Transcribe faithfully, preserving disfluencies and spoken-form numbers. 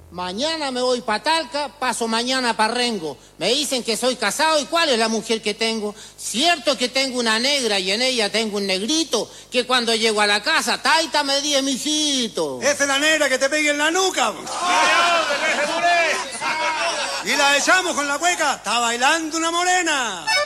Mañana me voy para Talca, paso mañana para Rengo. Me dicen que soy casado y cuál es la mujer que tengo. Cierto que tengo una negra y en ella tengo un negrito que cuando llego a la casa, taita me dice mijito. Esa es la negra que te pegue en la nuca. Y la echamos con la cueca, está bailando una morena.